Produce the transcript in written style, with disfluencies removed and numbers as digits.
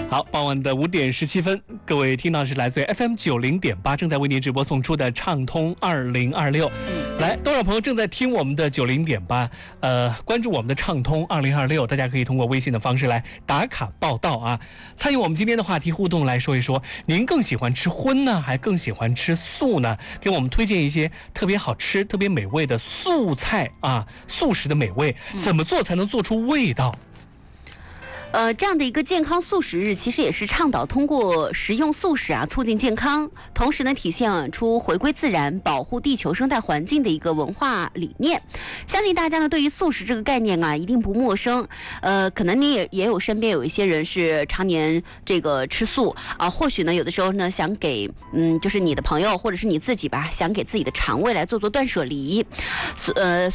好，傍晚的5点17分，各位听到的是来自于 FM 90.8正在为您直播送出的畅通2026。来，多少朋友正在听我们的90.8？关注我们的畅通2026，大家可以通过微信的方式来打卡报道啊，参与我们今天的话题互动，来说一说您更喜欢吃荤呢，还更喜欢吃素呢？给我们推荐一些特别好吃、特别美味的素菜啊，素食的美味，怎么做才能做出味道？ 这样的一个健康素食日，其实也是倡导通过食用素食啊，促进健康，同时呢，体现出回归自然、保护地球生态环境的一个文化理念。相信大家呢，对于素食这个概念啊，一定不陌生。可能你也有身边有一些人是常年这个吃素啊，或许呢，有的时候呢，想给就是你的朋友或者是你自己吧，想给自己的肠胃来做断舍离。